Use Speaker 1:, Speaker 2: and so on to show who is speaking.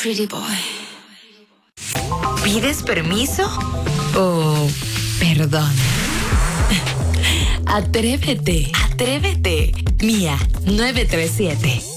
Speaker 1: pretty boy.
Speaker 2: ¿Pides permiso o perdón? Atrévete. Mía 937.